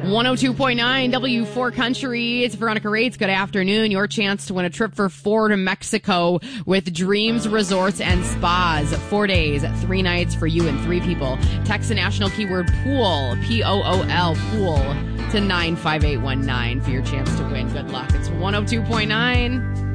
102.9 W4 Country. It's Veronica Rates. Good afternoon. Your chance to win a trip for 4 to Mexico with Dreams Resorts and Spas. 4 days, 3 nights for you and 3 people. Text the national keyword pool, P-O-O-L, pool, to 95819 for your chance to win. Good luck. It's 102.9